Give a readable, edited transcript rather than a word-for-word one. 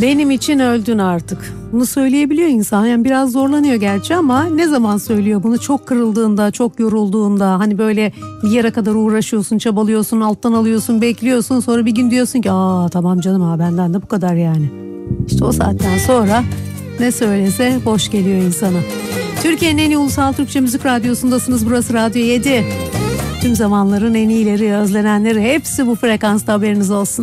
Benim için öldün artık. Bunu söyleyebiliyor insan. Yani biraz zorlanıyor gerçi ama ne zaman söylüyor bunu? Çok kırıldığında, çok yorulduğunda, hani böyle bir yere kadar uğraşıyorsun, çabalıyorsun, alttan alıyorsun, bekliyorsun. Sonra bir gün diyorsun ki tamam canım, benden de bu kadar yani. İşte o saatten sonra ne söylese boş geliyor insana. Türkiye'nin en iyi ulusal Türkçe müzik radyosundasınız. Burası Radyo 7. Tüm zamanların en iyileri, özlenenleri hepsi bu frekansta, haberiniz olsun.